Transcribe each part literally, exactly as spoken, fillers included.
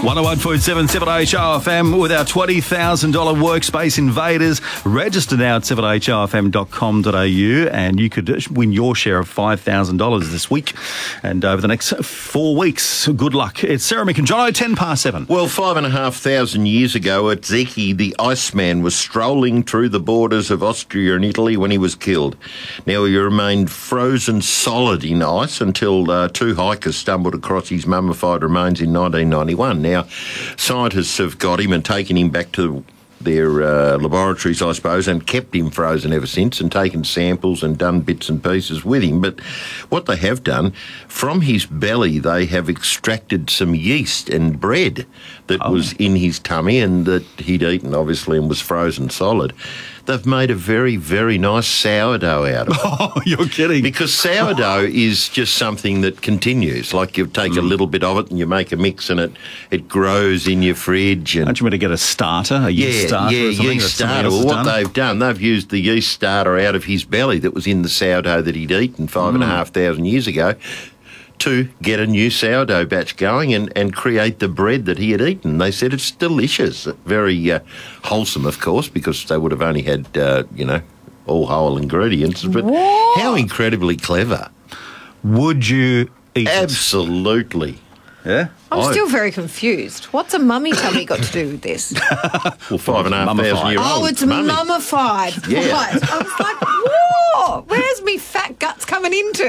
one oh one point seven seven H O F M with our twenty thousand dollars Workspace Invaders. Register now at seven h o f m dot com dot a u and you could win your share of five thousand dollars this week and over the next four weeks. Good luck. It's Sarah Mick and Jono, ten past seven. Well, five and a half thousand years ago, Ezekiel the Iceman was strolling through the borders of Austria and Italy when he was killed. Now, he remained frozen solid in ice until uh, two hikers stumbled across his mummified remains in nineteen ninety-one. Now, scientists have got him and taken him back to their uh, laboratories, I suppose, and kept him frozen ever since and taken samples and done bits and pieces with him. But what they have done, from his belly, they have extracted some yeast and bread that oh. was in his tummy and that he'd eaten, obviously, and was frozen solid. They've made a very, very nice sourdough out of it. Oh, you're kidding. Because sourdough is just something that continues. Like you take mm. a little bit of it and you make a mix and it, it grows in your fridge. And don't you want to get a starter, a yeast yeah, starter? Yeah, or something yeast starter. Well, what done? they've done, they've used the yeast starter out of his belly that was in the sourdough that he'd eaten five mm. and a half thousand years ago to get a new sourdough batch going and, and create the bread that he had eaten. They said it's delicious. Very uh, wholesome, of course, because they would have only had, uh, you know, all whole ingredients. But what? How incredibly clever. Would you eat Absolutely. it? Yeah? I'm I- still very confused. What's a mummy tummy got to do with this? Well, five and a half thousand year old. Oh, it's mummy. mummified. Yeah. Right. I was like, whoa, where's me fat guts coming into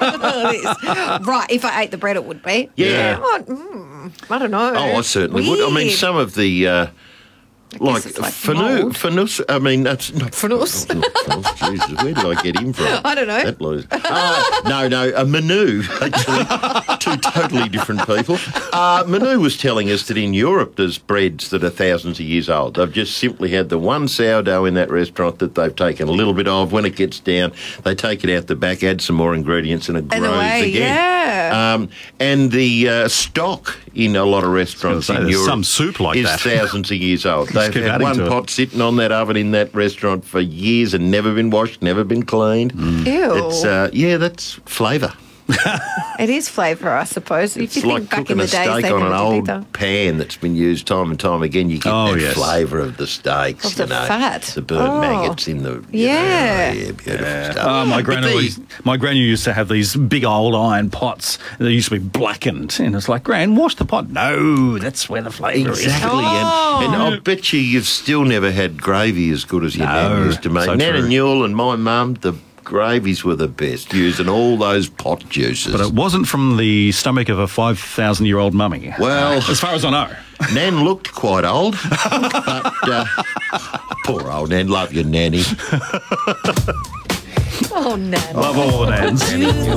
this? Right, if I ate the bread, it would be. Yeah. Oh, mm, I don't know. Oh, I certainly would. I mean, Weird. some of the... Uh, like it's like fanu, mould. fanus, I mean, that's not... Fanus? Oh, Jesus, where did I get him from? I don't know. That blows. Uh, no, no, a Manu, actually. Two totally different people. Uh, Manu was telling us that in Europe there's breads that are thousands of years old. They've just simply had the one sourdough in that restaurant that they've taken a little bit of. When it gets down, they take it out the back, add some more ingredients, and it And grows away, again. yeah. Um, and the uh, stock in a lot of restaurants say, in there's Europe some soup like is that. thousands of years old. They've keep had adding one to it. pot sitting on that oven in that restaurant for years and never been washed, never been cleaned. Mm. Ew. It's uh, yeah, that's flavour. It is flavour, I suppose. It's if you like think back cooking in the a days, steak they on never an did old either. pan that's been used time and time again. You get Oh, that yes. flavour of the steaks, Of you the know, fat. the burnt Oh. maggots in the you Yeah. know, yeah, beautiful Yeah. stuff. Oh, my But granny, these- my granny used to have these big old iron pots that used to be blackened, and it's like, Gran, wash the pot. No, that's where the flavour is. Exactly, Oh. and, and I'll bet you you've still never had gravy as good as your No, nan used to make. so Nan true. and Newell and my mum, the gravies were the best, using all those pot juices. But it wasn't from the stomach of a five thousand year old mummy. Well- as far as I know. Nan looked quite old, but uh, poor old Nan. Love your nanny. Oh, no. Love all the names.